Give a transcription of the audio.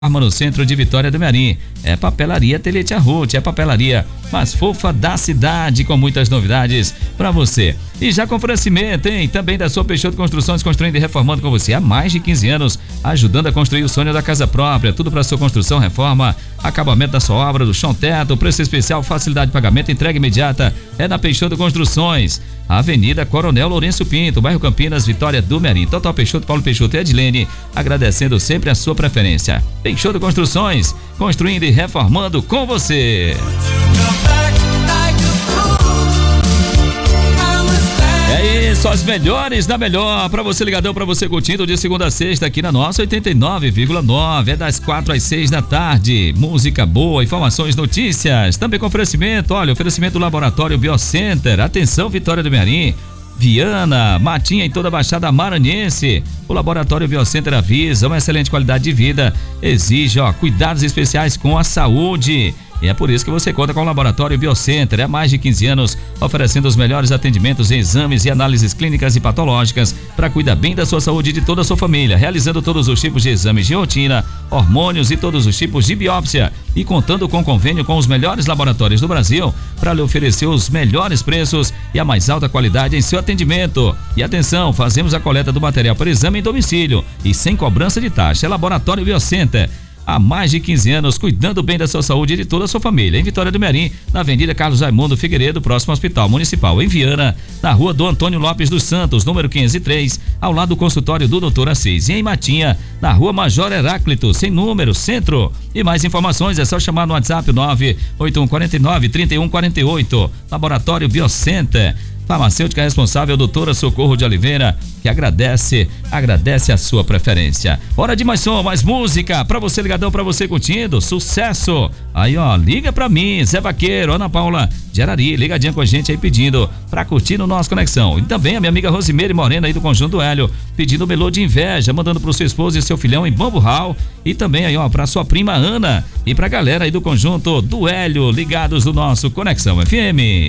no centro de Vitória do Mearim. É papelaria Telete Arruti, é papelaria mais fofa da cidade, com muitas novidades para você. E já com oferecimento, hein? Também da sua Peixoto Construções, construindo e reformando com você há mais de 15 anos, ajudando a construir o sonho da casa própria. Tudo para sua construção, reforma, acabamento da sua obra, do chão, teto, preço especial, facilidade de pagamento, entrega imediata. É na Peixoto Construções, Avenida Coronel Lourenço Pinto, bairro Campinas, Vitória do Mearim. Total Peixoto, Paulo Peixoto e Edilene, agradecendo sempre a sua preferência. Peixoto Construções, construindo e reformando com você. É isso, as melhores da melhor, pra você ligadão, pra você curtindo de segunda a sexta aqui na nossa 89,9, é das 4 às 6 da tarde, música boa, informações, notícias, também com oferecimento, olha, oferecimento do Laboratório Biocenter, atenção Vitória do Mearim, Viana, Matinha em toda a Baixada Maranhense. O Laboratório Biocenter avisa, uma excelente qualidade de vida exige, cuidados especiais com a saúde. E é por isso que você conta com o Laboratório Biocenter. Há mais de 15 anos, oferecendo os melhores atendimentos em exames e análises clínicas e patológicas para cuidar bem da sua saúde e de toda a sua família, realizando todos os tipos de exames de rotina, hormônios e todos os tipos de biópsia. E contando com convênio com os melhores laboratórios do Brasil para lhe oferecer os melhores preços e a mais alta qualidade em seu atendimento. E atenção, fazemos a coleta do material para exame em domicílio e sem cobrança de taxa. É Laboratório Biocenter. Há mais de 15 anos, cuidando bem da sua saúde e de toda a sua família. Em Vitória do Mearim, na Avenida Carlos Raimundo Figueiredo, próximo ao Hospital Municipal. Em Viana, na Rua do Antônio Lopes dos Santos, número 503, ao lado do consultório do Dr. Assis. E em Matinha, na Rua Major Heráclito, sem número, centro. E mais informações é só chamar no WhatsApp 98149-3148. Laboratório Biocenter. Farmacêutica responsável, doutora Socorro de Oliveira, que agradece a sua preferência. Hora de mais som, mais música, pra você ligadão, pra você curtindo, sucesso. Aí liga pra mim, Zé Vaqueiro, Ana Paula de Arari, ligadinha com a gente aí pedindo pra curtir no nosso Conexão. E também a minha amiga Rosimeire Morena aí do Conjunto do Hélio, pedindo Melô de Inveja, mandando pro seu esposo e seu filhão em Bambu Hall. E também aí pra sua prima Ana e pra galera aí do Conjunto do Hélio, ligados do nosso Conexão FM.